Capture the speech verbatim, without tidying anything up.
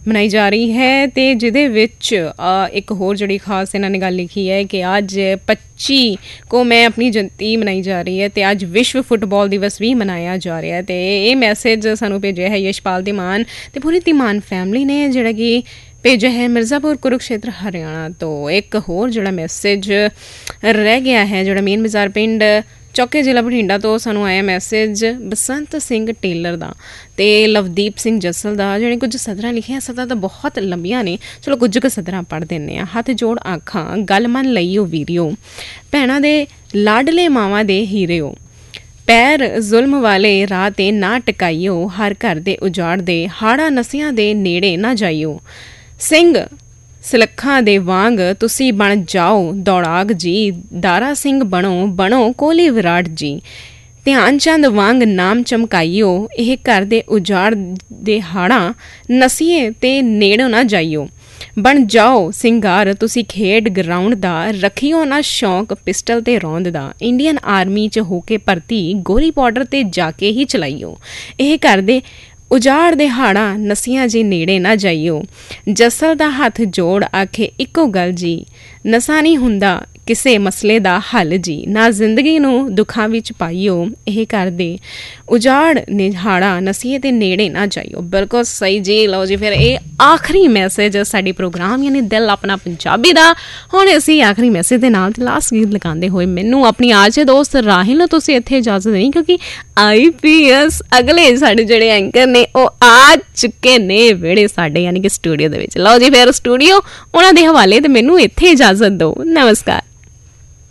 ਮਨਾਈ ਜਾ ਰਹੀ ਹੈ ਅਤੇ ਜਿਹਦੇ ਵਿੱਚ ਇੱਕ ਹੋਰ ਜਿਹੜੀ ਖਾਸ ਇਹਨਾਂ ਨੇ ਗੱਲ ਲਿਖੀ ਹੈ ਕਿ ਅੱਜ ਪੱਚੀ ਕੋ ਮੈਂ ਆਪਣੀ ਜਯੰਤੀ ਮਨਾਈ ਜਾ ਰਹੀ ਹੈ ਅਤੇ ਅੱਜ ਵਿਸ਼ਵ ਫੁੱਟਬਾਲ ਦਿਵਸ ਵੀ ਮਨਾਇਆ ਜਾ ਰਿਹਾ ਅਤੇ ਇਹ ਮੈਸੇਜ ਸਾਨੂੰ ਭੇਜਿਆ ਹੈ ਯਸ਼ਪਾਲ ਧੀਮਾਨ ਅਤੇ ਪੂਰੀ ਧੀਮਾਨ ਫੈਮਿਲੀ ਨੇ ਜਿਹੜਾ ਕਿ ਭੇਜਿਆ ਹੈ ਮਿਰਜ਼ਾਪੁਰ ਕੁਰੂਕਸ਼ੇਤਰ ਹਰਿਆਣਾ ਤੋਂ। ਇੱਕ ਹੋਰ ਜਿਹੜਾ ਮੈਸੇਜ ਰਹਿ ਗਿਆ ਹੈ ਜਿਹੜਾ ਮੇਨ ਬਾਜ਼ਾਰ ਪਿੰਡ ਚੌਕੇ ਜ਼ਿਲ੍ਹਾ ਬਠਿੰਡਾ ਤੋਂ ਸਾਨੂੰ ਆਇਆ ਮੈਸੇਜ ਬਸੰਤ ਸਿੰਘ ਟੇਲਰ ਦਾ ਅਤੇ ਲਵਦੀਪ ਸਿੰਘ ਜੱਸਲ ਦਾ, ਜਿਹੜੇ ਕੁਝ ਸਦਰਾਂ ਲਿਖੀਆਂ। ਸਦਰਾਂ ਤਾਂ ਬਹੁਤ ਲੰਬੀਆਂ ਨੇ, ਚਲੋ ਕੁਝ ਕੁ ਸਦਰਾਂ ਪੜ੍ਹ ਦਿੰਦੇ ਹਾਂ। ਹੱਥ ਜੋੜ ਆਖਾਂ ਗੱਲ ਮੰਨ ਲਈਓ ਵੀਰਿਓ, ਭੈਣਾਂ ਦੇ ਲਾਡਲੇ ਮਾਵਾਂ ਦੇ ਹੀਰਿਓ, ਪੈਰ ਜ਼ੁਲਮ ਵਾਲੇ ਰਾਹ 'ਤੇ ਨਾ ਟਿਕਾਈਓ, ਹਰ ਘਰ ਦੇ ਉਜਾੜ ਦੇ ਹਾੜਾਂ ਨਸਿਆਂ ਦੇ ਨੇੜੇ ਨਾ ਜਾਈਓ, ਸਿੰਘ ਸਿਲੱਖਾਂ ਦੇ ਵਾਂਗ ਤੁਸੀਂ ਬਣ ਜਾਓ ਦੌੜਾਕ ਜੀ, ਦਾਰਾ ਸਿੰਘ ਬਣੋ ਬਣੋ ਕੋਹਲੀ ਵਿਰਾਟ ਜੀ, ਧਿਆਨ ਚੰਦ ਵਾਂਗ ਨਾਮ ਚਮਕਾਈਓ, ਇਹ ਘਰ ਦੇ ਉਜਾੜ ਦੇ ਹਾੜਾਂ ਨਸੀਏ ਤੇ ਨੇੜੋਂ ਨਾ ਜਾਈਓ, ਬਣ ਜਾਓ ਸਿੰਗਾਰ ਤੁਸੀਂ ਖੇਡ ਗਰਾਊਂਡ ਦਾ, ਰੱਖਿਓ ਨਾ ਸ਼ੌਂਕ ਪਿਸਟਲ ਤੇ ਰੌਂਦ ਦਾ, ਇੰਡੀਅਨ ਆਰਮੀ 'ਚ ਹੋ ਕੇ ਭਰਤੀ ਗੋਲੀ ਬਾਰਡਰ 'ਤੇ ਜਾ ਕੇ ਹੀ ਚਲਾਈਓ, ਇਹ ਘਰ ਦੇ ਉਜਾੜ ਦੇ ਹਾੜਾਂ ਨਸੀਆਂ ਜੀ ਨੇੜੇ ਨਾ ਜਾਈਓ, ਜੱਸਲ ਦਾ ਹੱਥ ਜੋੜ ਆਖੇ ਇੱਕੋ ਗੱਲ ਜੀ, ਨਸ਼ਾ ਨਹੀਂ ਹੁੰਦਾ ਕਿਸੇ ਮਸਲੇ ਦਾ ਹੱਲ ਜੀ, ਨਾ ਜ਼ਿੰਦਗੀ ਨੂੰ ਦੁੱਖਾਂ ਵਿੱਚ ਪਾਈਓ, ਇਹ ਘਰ ਦੇ ਉਜਾੜ ਨੇ ਹਾੜਾਂ ਨਸੀਏ ਦੇ ਨੇੜੇ ਨਾ ਜਾਈਓ। ਬਿਲਕੁਲ ਸਹੀ ਜੀ। ਲਓ ਜੀ, ਫਿਰ ਇਹ ਆਖਰੀ ਮੈਸੇਜ ਸਾਡੀ ਪ੍ਰੋਗਰਾਮ ਯਾਨੀ ਦਿਲ ਆਪਣਾ ਪੰਜਾਬੀ ਦਾ। ਹੁਣ ਅਸੀਂ ਆਖਰੀ ਮੈਸੇਜ ਦੇ ਨਾਲ ਤੇ ਲਾਸਟ ਗੀਤ ਲਗਾਉਂਦੇ ਹੋਏ ਮੈਨੂੰ ਆਪਣੀ ਆਜੇ ਦੋਸਤ ਰਾਹਿਲ ਨੂੰ ਤੁਸੀਂ ਇੱਥੇ ਇਜਾਜ਼ਤ ਨਹੀਂ, ਕਿਉਂਕਿ ਆਈ ਪੀ ਐਸ ਅਗਲੇ ਸਾਡੇ ਜਿਹੜੇ ਐਂਕਰ ਨੇ ਉਹ ਆ ਚੁੱਕੇ ਨੇ ਵਿਹੜੇ ਸਾਡੇ ਯਾਨੀ ਕਿ ਸਟੂਡੀਓ ਦੇ ਵਿੱਚ। ਲਓ ਜੀ, ਫਿਰ ਸਟੂਡੀਓ ਉਹਨਾਂ ਦੇ ਹਵਾਲੇ ਤੇ ਮੈਨੂੰ ਇੱਥੇ ਇਜਾਜ਼ਤ ਦਿਓ। ਨਮਸਕਾਰ।